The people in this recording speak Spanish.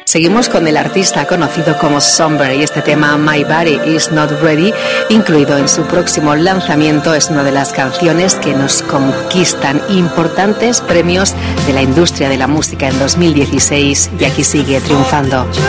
Seguimos con el artista conocido como Somber y este tema My Body Is Not Ready, incluido en su próximo lanzamiento, es una de las canciones que nos conquistan importantes premios de la industria de la música en 2016 y aquí sigue triunfando.